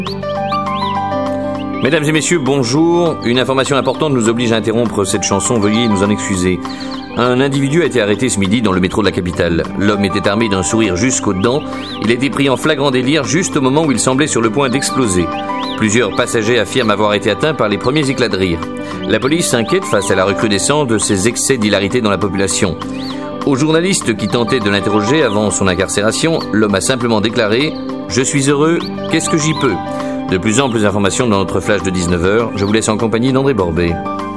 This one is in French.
Mesdames et messieurs, bonjour. Une information importante nous oblige à interrompre cette chanson, veuillez nous en excuser. Un individu a été arrêté ce midi dans le métro de la capitale. L'homme était armé d'un sourire jusqu'aux dents. Il a été pris en flagrant délire juste au moment où il semblait sur le point d'exploser. Plusieurs passagers affirment avoir été atteints par les premiers éclats de rire. La police s'inquiète face à la recrudescence de ces excès d'hilarité dans la population. Aux journalistes qui tentaient de l'interroger avant son incarcération, l'homme a simplement déclaré « Je suis heureux, qu'est-ce que j'y peux ?» De plus amples informations dans notre flash de 19h. Je vous laisse en compagnie d'André Borbet.